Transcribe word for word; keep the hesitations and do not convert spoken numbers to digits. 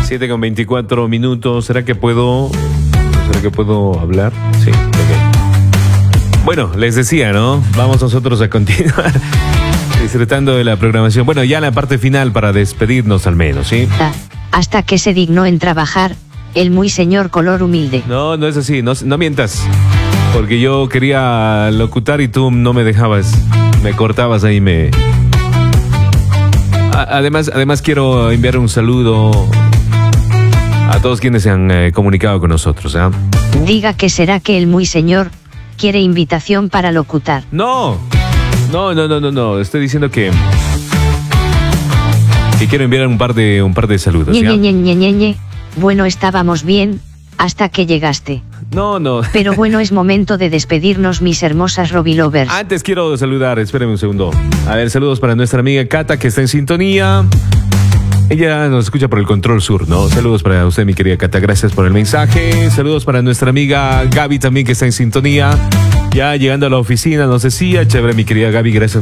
siete con veinticuatro minutos. ¿Será que puedo? ¿Será que puedo hablar? Sí, ok. Bueno, les decía, ¿no? Vamos nosotros a continuar disfrutando de la programación. Bueno, ya la parte final para despedirnos al menos, ¿sí? Hasta que se dignó en trabajar, el muy señor color humilde. No, no es así, no, no mientas. Porque yo quería locutar y tú no me dejabas. Me cortabas ahí, me... Además, además quiero enviar un saludo a todos quienes se han eh, comunicado con nosotros, ¿eh? Diga que será que el muy señor quiere invitación para locutar. No, no, no, no, no, no. Estoy diciendo que que quiero enviar un par de un par de saludos. Ñe, ¿ya? Ñe, Ñe, Ñe, Ñe. Bueno, estábamos bien hasta que llegaste. No, no. Pero bueno, es momento de despedirnos, mis hermosas Robbie Lovers. Antes quiero saludar, espérenme un segundo. A ver, saludos para nuestra amiga Cata, que está en sintonía. Ella nos escucha por el Control Sur, ¿no? Saludos para usted, mi querida Cata, gracias por el mensaje. Saludos para nuestra amiga Gaby también, que está en sintonía. Ya llegando a la oficina, nos decía, chévere, mi querida Gaby, gracias